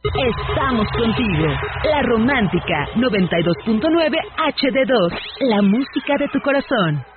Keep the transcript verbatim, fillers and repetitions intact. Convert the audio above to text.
Estamos contigo. La Romántica noventa y dos punto nueve H D dos. La música de tu corazón.